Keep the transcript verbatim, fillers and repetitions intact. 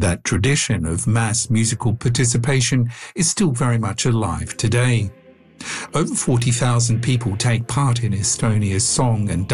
That tradition of mass musical participation is still very much alive today. Over forty thousand people take part in Estonia's song and